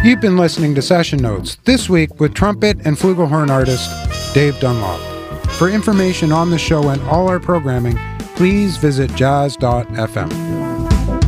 You've been listening to Session Notes, this week with trumpet and flugelhorn artist Dave Dunlop. For information on the show and all our programming, please visit jazz.fm.